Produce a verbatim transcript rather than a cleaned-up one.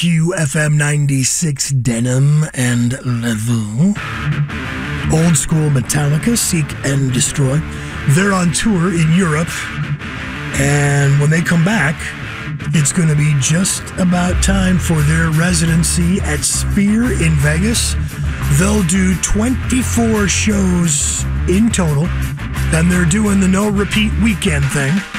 Q F M ninety-six Denim and Level. Old school Metallica, Seek and Destroy. They're on tour in Europe. And when they come back, it's going to be just about time for their residency at Sphere in Vegas. They'll do twenty-four shows in total. And they're doing the no repeat weekend thing.